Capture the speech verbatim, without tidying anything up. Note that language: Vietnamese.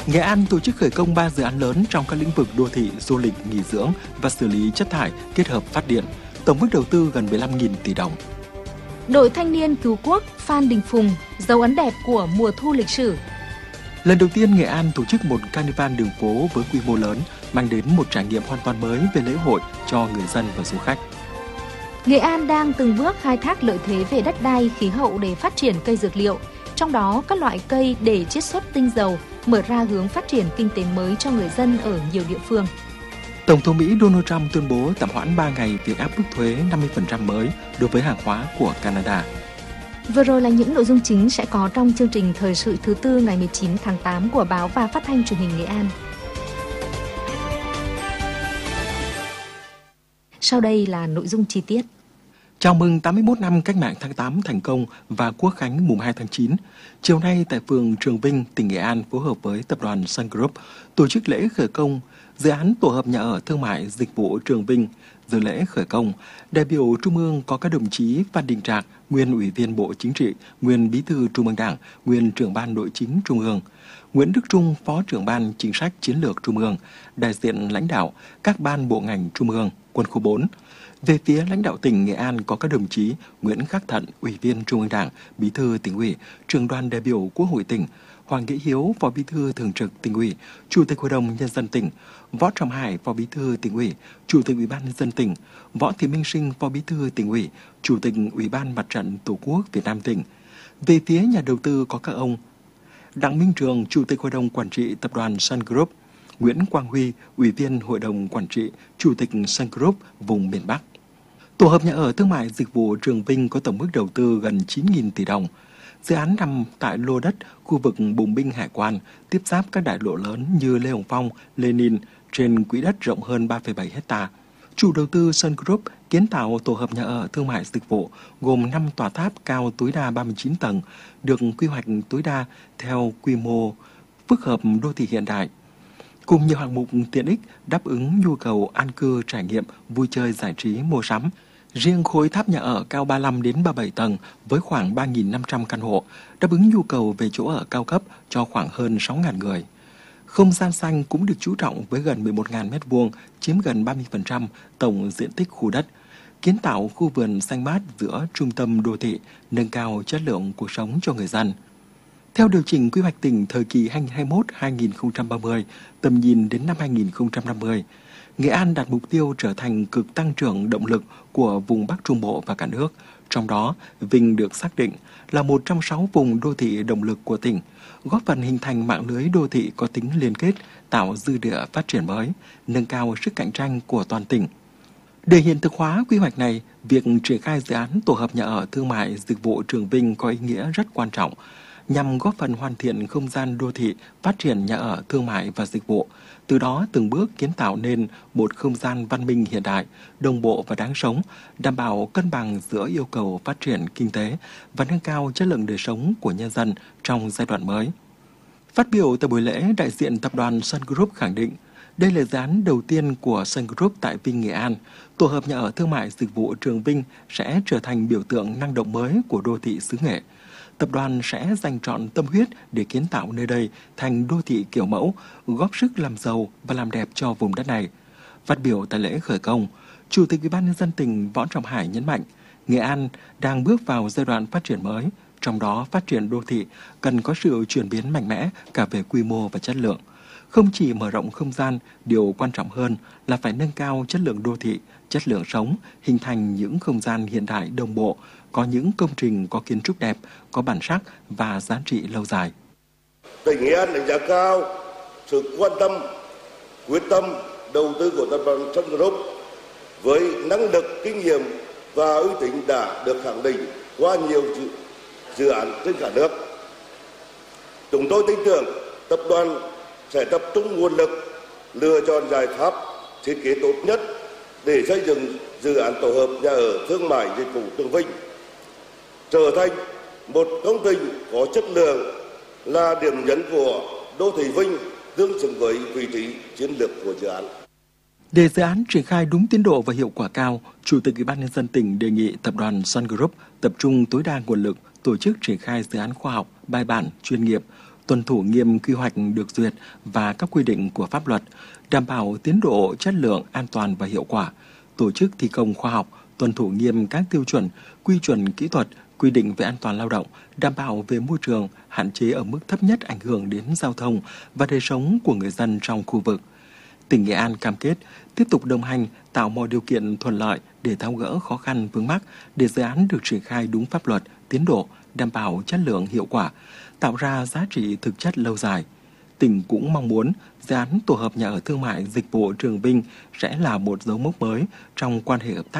Nghệ An tổ chức khởi công ba dự án lớn trong các lĩnh vực đô thị, du lịch, nghỉ dưỡng và xử lý chất thải kết hợp phát điện. Tổng mức đầu tư gần mười lăm nghìn tỷ đồng. Đội thanh niên cứu quốc Phan Đình Phùng, dấu ấn đẹp của mùa thu lịch sử. Lần đầu tiên Nghệ An tổ chức một carnival đường phố với quy mô lớn, mang đến một trải nghiệm hoàn toàn mới về lễ hội cho người dân và du khách. Nghệ An đang từng bước khai thác lợi thế về đất đai, khí hậu để phát triển cây dược liệu, trong đó các loại cây để chiết xuất tinh dầu, mở ra hướng phát triển kinh tế mới cho người dân ở nhiều địa phương. Tổng thống Mỹ Donald Trump tuyên bố tạm hoãn ba ngày việc áp mức thuế năm mươi phần trăm mới đối với hàng hóa của Canada. Vừa rồi là những nội dung chính sẽ có trong chương trình thời sự thứ tư ngày mười chín tháng tám của Báo và Phát thanh Truyền hình Nghệ An. Sau đây là nội dung chi tiết. Chào mừng tám mươi mốt năm Cách mạng tháng tám thành công và Quốc khánh mùng hai tháng chín. Chiều nay tại phường Trường Vinh, tỉnh Nghệ An phối hợp với tập đoàn Sun Group tổ chức lễ khởi công dự án tổ hợp nhà ở thương mại dịch vụ Trường Vinh. Dự lễ khởi công, đại biểu Trung ương có các đồng chí Phan Đình Trạc, nguyên Ủy viên Bộ Chính trị, nguyên Bí thư Trung ương Đảng, nguyên Trưởng ban Nội chính Trung ương, Nguyễn Đức Trung, Phó Trưởng ban Chính sách Chiến lược Trung ương, đại diện lãnh đạo các ban bộ ngành Trung ương, Quân khu bốn. Về phía lãnh đạo tỉnh Nghệ An có các đồng chí Nguyễn Khắc Thận, Ủy viên Trung ương Đảng, Bí thư Tỉnh ủy, Trưởng đoàn đại biểu Quốc hội tỉnh, Hoàng Nghĩa Hiếu, Phó Bí thư Thường trực Tỉnh ủy, Chủ tịch Hội đồng Nhân dân tỉnh, Võ Trọng Hải, Phó Bí thư Tỉnh ủy, Chủ tịch Ủy ban Nhân dân tỉnh, Võ Thị Minh Sinh, Phó Bí thư Tỉnh ủy, Chủ tịch Ủy ban Mặt trận Tổ quốc Việt Nam tỉnh. Về phía nhà đầu tư có các ông Đặng Minh Trường, Chủ tịch Hội đồng Quản trị Tập đoàn Sun Group, Nguyễn Quang Huy, Ủy viên Hội đồng Quản trị, Chủ tịch Sun Group vùng miền Bắc. Tổ hợp nhà ở thương mại dịch vụ Trường Vinh có tổng mức đầu tư gần chín nghìn tỷ đồng. Dự án nằm tại lô đất khu vực Bùng Binh Hải quan, tiếp giáp các đại lộ lớn như Lê Hồng Phong, Lenin trên quỹ đất rộng hơn ba phẩy bảy héc ta. Chủ đầu tư Sun Group kiến tạo tổ hợp nhà ở thương mại dịch vụ gồm năm tòa tháp cao tối đa ba mươi chín tầng, được quy hoạch tối đa theo quy mô phức hợp đô thị hiện đại, cùng nhiều hạng mục tiện ích đáp ứng nhu cầu an cư trải nghiệm, vui chơi giải trí, mua sắm. Riêng khối tháp nhà ở cao ba mươi lăm đến ba mươi bảy tầng với khoảng ba nghìn năm trăm căn hộ, đáp ứng nhu cầu về chỗ ở cao cấp cho khoảng hơn sáu nghìn người. Không gian xanh cũng được chú trọng với gần mười một nghìn mét vuông, chiếm gần ba mươi phần trăm tổng diện tích khu đất. Kiến tạo khu vườn xanh mát giữa trung tâm đô thị, nâng cao chất lượng cuộc sống cho người dân. Theo điều chỉnh quy hoạch tỉnh thời kỳ hai nghìn không trăm hai mươi mốt đến hai nghìn không trăm ba mươi, tầm nhìn đến năm hai nghìn không trăm năm mươi, Nghệ An đặt mục tiêu trở thành cực tăng trưởng động lực của vùng Bắc Trung Bộ và cả nước. Trong đó, Vinh được xác định là một trong sáu vùng đô thị động lực của tỉnh, góp phần hình thành mạng lưới đô thị có tính liên kết, tạo dư địa phát triển mới, nâng cao sức cạnh tranh của toàn tỉnh. Để hiện thực hóa quy hoạch này, việc triển khai dự án tổ hợp nhà ở thương mại dịch vụ Trường Vinh có ý nghĩa rất quan trọng, nhằm góp phần hoàn thiện không gian đô thị, phát triển nhà ở thương mại và dịch vụ, từ đó từng bước kiến tạo nên một không gian văn minh hiện đại, đồng bộ và đáng sống, đảm bảo cân bằng giữa yêu cầu phát triển kinh tế và nâng cao chất lượng đời sống của nhân dân trong giai đoạn mới. Phát biểu tại buổi lễ, đại diện tập đoàn Sun Group khẳng định, đây là dự án đầu tiên của Sun Group tại Vinh, Nghệ An. Tổ hợp nhà ở thương mại dịch vụ Trường Vinh sẽ trở thành biểu tượng năng động mới của đô thị xứ Nghệ. Tập đoàn sẽ dành trọn tâm huyết để kiến tạo nơi đây thành đô thị kiểu mẫu, góp sức làm giàu và làm đẹp cho vùng đất này. Phát biểu tại lễ khởi công, Chủ tịch Ủy ban Nhân dân tỉnh Võ Trọng Hải nhấn mạnh, Nghệ An đang bước vào giai đoạn phát triển mới, trong đó phát triển đô thị cần có sự chuyển biến mạnh mẽ cả về quy mô và chất lượng. Không chỉ mở rộng không gian, điều quan trọng hơn là phải nâng cao chất lượng đô thị, chất lượng sống, hình thành những không gian hiện đại đồng bộ, có những công trình có kiến trúc đẹp, có bản sắc và giá trị lâu dài. Tỉnh Nghệ An đánh giá cao sự quan tâm, quyết tâm đầu tư của tập đoàn Sun Group với năng lực, kinh nghiệm và uy tín đã được khẳng định qua nhiều dự án trên cả nước. Chúng tôi tin tưởng tập đoàn sẽ tập trung nguồn lực, lựa chọn giải pháp thiết kế tốt nhất để xây dựng dự án tổ hợp nhà ở thương mại dịch vụ Trường Vinh trở thành một công trình có chất lượng, là điểm nhấn của đô thị Vinh, tương xứng với vị trí chiến lược của dự án. Để dự án triển khai đúng tiến độ và hiệu quả cao, Chủ tịch Ủy ban Nhân dân tỉnh đề nghị tập đoàn Sun Group tập trung tối đa nguồn lực tổ chức triển khai dự án khoa học, bài bản, chuyên nghiệp, tuân thủ nghiêm quy hoạch được duyệt và các quy định của pháp luật, đảm bảo tiến độ, chất lượng, an toàn và hiệu quả, tổ chức thi công khoa học, tuân thủ nghiêm các tiêu chuẩn, quy chuẩn kỹ thuật, quy định về an toàn lao động, đảm bảo về môi trường, hạn chế ở mức thấp nhất ảnh hưởng đến giao thông và đời sống của người dân trong khu vực. Tỉnh Nghệ An cam kết tiếp tục đồng hành, tạo mọi điều kiện thuận lợi để tháo gỡ khó khăn vướng mắc để dự án được triển khai đúng pháp luật, tiến độ, đảm bảo chất lượng hiệu quả, tạo ra giá trị thực chất lâu dài. Tỉnh cũng mong muốn dự án tổ hợp nhà ở thương mại dịch vụ Trường Vinh sẽ là một dấu mốc mới trong quan hệ hợp tác